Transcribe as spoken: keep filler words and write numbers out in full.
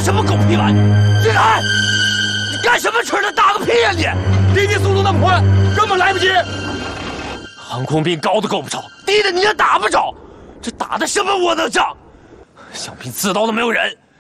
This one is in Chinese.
的什么狗屁玩意？金海，你干什么吃的？打个屁呀你！ 敌机速度那么快，根本来不及。 航空兵高的够不着，低的你也打不着，这打的什么窝囊仗？小兵自刀都没有人。